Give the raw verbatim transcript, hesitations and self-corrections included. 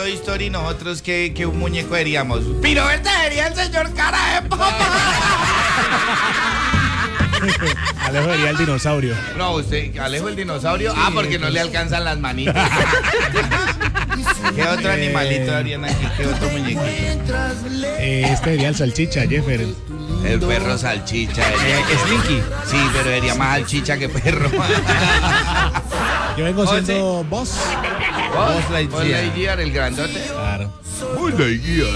Toy Story, nosotros que, que un muñeco seríamos. Piroberta sería el señor cara de papa. Alejo sería el dinosaurio. No, usted, Alejo el dinosaurio. Sí, ah, porque no le alcanzan las manitas. ¿Qué otro animalito harían aquí? ¿Qué otro muñequito? Eh, este sería el salchicha, Jeffer. El perro salchicha. Eh, Slinky. Sí, pero sería más salchicha que perro. Yo vengo siendo Buzz. Buzz Lightyear, el grandote. Claro. Buzz Lightyear.